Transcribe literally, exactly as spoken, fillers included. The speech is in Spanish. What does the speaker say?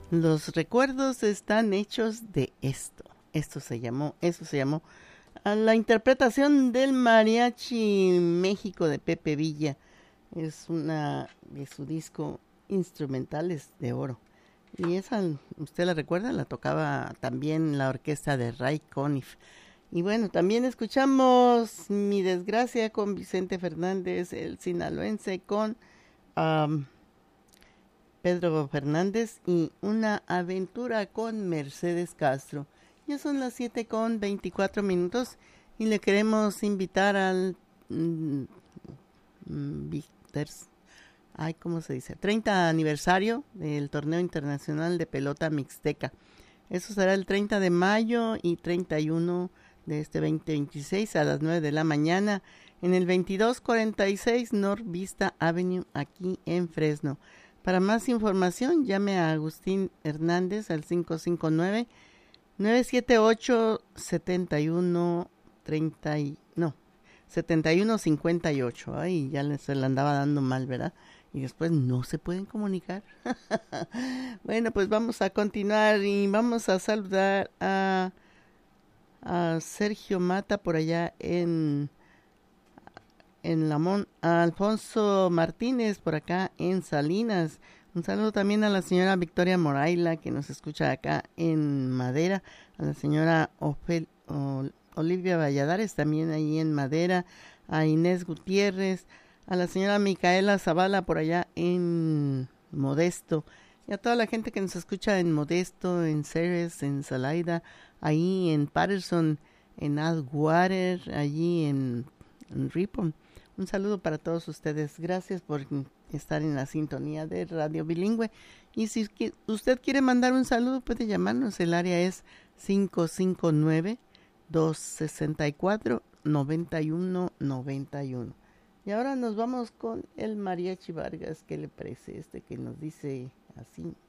Los recuerdos están hechos de esto. Esto se llamó, eso se llamó a la interpretación del Mariachi México de Pepe Villa. Es una de su disco Instrumentales de Oro. Y esa, ¿usted la recuerda? La tocaba también la orquesta de Ray Conniff. Y bueno, también escuchamos Mi Desgracia con Vicente Fernández, el sinaloense, con um, Pedro Fernández, y Una Aventura con Mercedes Castro. Ya son las siete con veinticuatro minutos y le queremos invitar al mm, mm, Victors, ay, ¿cómo se dice? treinta aniversario del Torneo Internacional de Pelota Mixteca. Eso será el treinta de mayo y treinta y uno de este veinte veintiséis a las nueve de la mañana en el veintidós cuarenta y seis North Vista Avenue, aquí en Fresno. Para más información, llame a Agustín Hernández al cinco cinco nueve, nueve siete ocho, siete uno tres cero, no, siete uno cinco ocho. Ay, ya se la andaba dando mal, ¿verdad? Y después no se pueden comunicar. Bueno, pues vamos a continuar y vamos a saludar a, a Sergio Mata por allá en, en Lamón, a Alfonso Martínez por acá en Salinas. Un saludo también a la señora Victoria Moraila, que nos escucha acá en Madera, a la señora Ofel, o, Olivia Valladares también ahí en Madera, a Inés Gutiérrez, a la señora Micaela Zavala por allá en Modesto, y a toda la gente que nos escucha en Modesto, en Ceres, en Salaida, ahí en Patterson, en Adwater, allí en, en Ripon. Un saludo para todos ustedes. Gracias por estar en la sintonía de Radio Bilingüe. Y si usted quiere mandar un saludo, puede llamarnos. El área es cinco cinco nueve, dos seis cuatro, nueve uno nueve uno. Y ahora nos vamos con el Mariachi Vargas. ¿Qué le parece este que nos dice así?